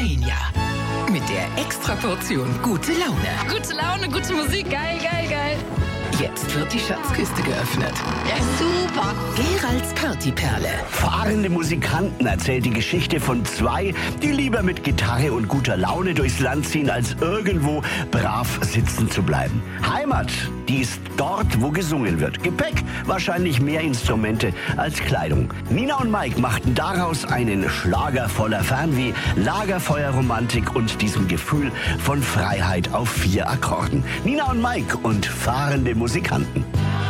Romania. Mit der Extraportion gute Laune. Gute Laune, gute Musik, geil, geil, geil. Jetzt wird die Schatzkiste geöffnet. Ja, super. Geralds Partyperle. Fahrende Musikanten erzählt die Geschichte von zwei, die lieber mit Gitarre und guter Laune durchs Land ziehen, als irgendwo brav sitzen zu bleiben. Heimat, die ist dort, wo gesungen wird. Gepäck, wahrscheinlich mehr Instrumente als Kleidung. Nina und Mike machten daraus einen Schlager voller Fernweh, Lagerfeuerromantik und diesem Gefühl von Freiheit auf 4 Akkorden. Nina und Mike und fahrende Musikanten.